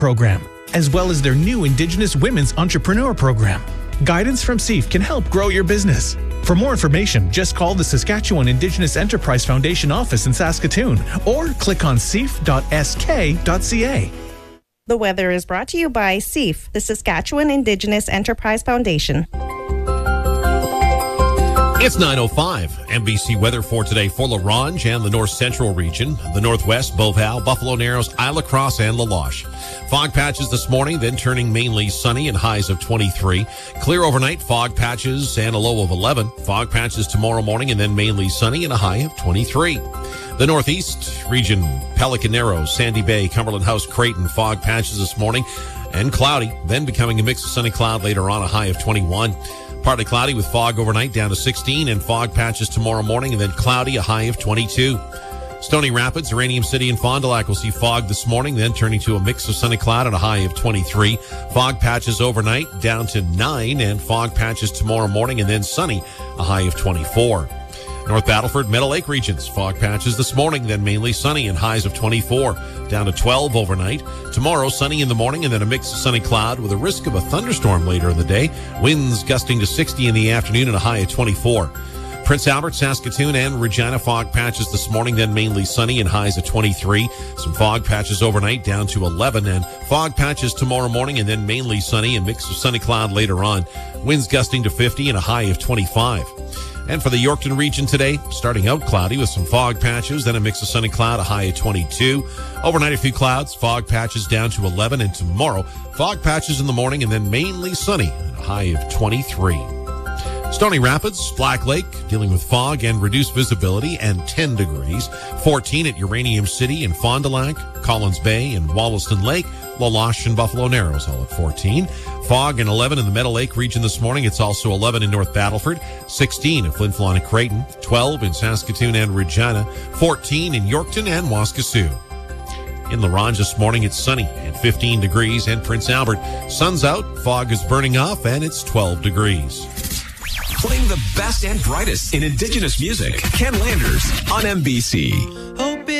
program, as well as their new Indigenous Women's Entrepreneur program. Guidance from SEAF can help grow your business. For more information, just call the Saskatchewan Indigenous Enterprise Foundation office in Saskatoon or click on seaf.sk.ca. The weather is brought to you by SEAF, the Saskatchewan Indigenous Enterprise Foundation. It's 9:05. MBC weather for today for La Ronge and the north central region, the northwest, Beauval, Buffalo Narrows, Isla Crosse, and La Loche. Fog patches this morning, then turning mainly sunny and highs of 23. Clear overnight, fog patches and a low of 11. Fog patches tomorrow morning and then mainly sunny and a high of 23. The northeast region, Pelican Narrows, Sandy Bay, Cumberland House, Creighton, fog patches this morning and cloudy, then becoming a mix of sunny cloud later on, a high of 21. Partly cloudy with fog overnight down to 16 and fog patches tomorrow morning and then cloudy, a high of 22. Stony Rapids, Uranium City, and Fond du Lac will see fog this morning, then turning to a mix of sunny cloud and a high of 23. Fog patches overnight down to 9 and fog patches tomorrow morning and then sunny, a high of 24. North Battleford, Meadow Lake regions, fog patches this morning, then mainly sunny and highs of 24, down to 12 overnight. Tomorrow, sunny in the morning and then a mix of sunny cloud with a risk of a thunderstorm later in the day. Winds gusting to 60 in the afternoon and a high of 24. Prince Albert, Saskatoon, and Regina, fog patches this morning, then mainly sunny and highs of 23. Some fog patches overnight down to 11 and fog patches tomorrow morning and then mainly sunny and mix of sunny cloud later on. Winds gusting to 50 and a high of 25. And for the Yorkton region today, starting out cloudy with some fog patches, then a mix of sunny cloud, a high of 22. Overnight, a few clouds, fog patches down to 11. And tomorrow, fog patches in the morning and then mainly sunny, and a high of 23. Stony Rapids, Black Lake, dealing with fog and reduced visibility and 10 degrees. 14 at Uranium City and Fond du Lac, Collins Bay and Wollaston Lake, La Loche and Buffalo Narrows all at 14. Fog and 11 in the Meadow Lake region this morning. It's also 11 in North Battleford, 16 at Flin Flon and Creighton, 12 in Saskatoon and Regina, 14 in Yorkton and Waskesiu. In La Ronge this morning, it's sunny and 15 degrees, and Prince Albert, sun's out, fog is burning off, and it's 12 degrees. Playing the best and brightest in Indigenous music. Ken Landers on MBC.